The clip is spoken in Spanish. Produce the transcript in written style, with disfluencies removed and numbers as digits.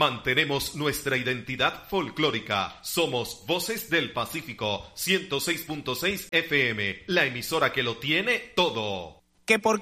Mantenemos nuestra identidad folclórica. Somos Voces del Pacífico, 106.6 FM, la emisora que lo tiene todo. Que porque